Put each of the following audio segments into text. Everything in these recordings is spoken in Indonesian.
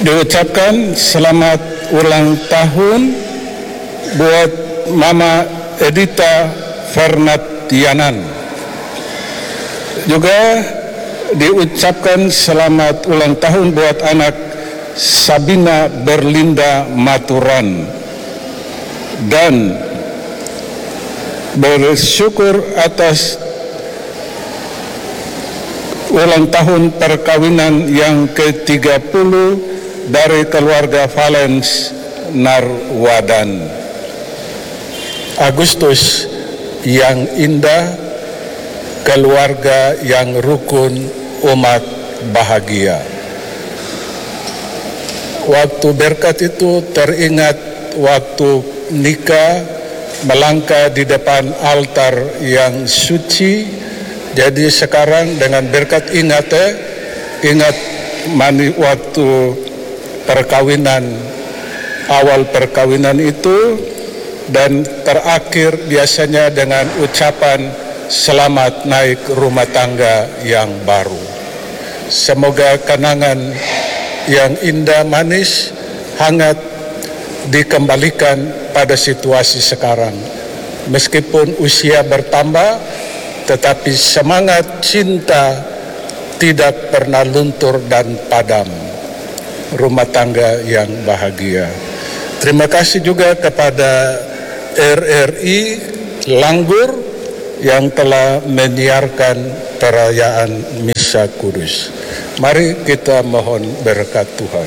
diucapkan selamat ulang tahun buat Mama Edita Fernatianan. Juga diucapkan selamat ulang tahun buat anak Sabina Berlinda Maturan. Dan bersyukur atas ulang tahun perkawinan yang ke-30 dari keluarga Valens Narwadan. Agustus yang indah, keluarga yang rukun, umat bahagia. Waktu berkat itu teringat waktu nikah, melangkah di depan altar yang suci. Jadi sekarang dengan berkat ingat waktu perkawinan, awal perkawinan itu, dan terakhir biasanya dengan ucapan selamat naik rumah tangga yang baru. Semoga kenangan yang indah, manis, hangat dikembalikan pada situasi sekarang. Meskipun usia bertambah, tetapi semangat cinta tidak pernah luntur dan padam. Rumah tangga yang bahagia. Terima kasih juga kepada RRI Langgur yang telah menyiarkan perayaan Misa Kudus. Mari kita mohon berkat Tuhan.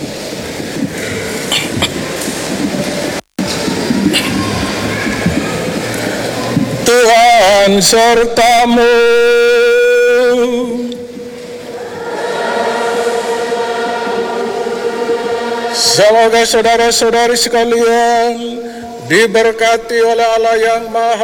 Tuhan sertamu. Semoga saudara-saudari sekalian diberkati oleh Allah yang Maha